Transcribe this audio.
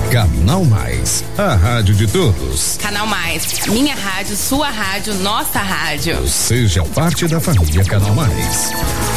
Canal Mais, a rádio de todos. Canal Mais, minha rádio, sua rádio, nossa rádio. Seja parte da família Canal Mais.